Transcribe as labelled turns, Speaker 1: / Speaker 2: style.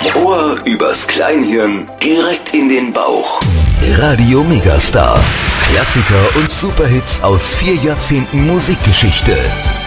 Speaker 1: Ohr übers Kleinhirn direkt in den Bauch.
Speaker 2: Radio Megastar. Klassiker und Superhits aus 4 Jahrzehnten Musikgeschichte.